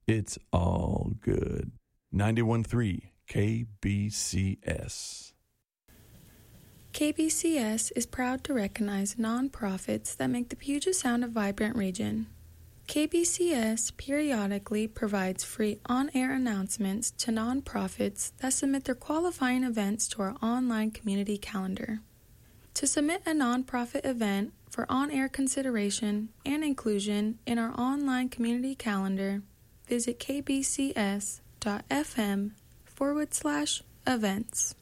It's all good. 91.3 KBCS. KBCS is proud to recognize nonprofits that make the Puget Sound a vibrant region. KBCS periodically provides free on-air announcements to nonprofits that submit their qualifying events to our online community calendar. To submit a nonprofit event for on-air consideration and inclusion in our online community calendar, visit kbcs.fm/events.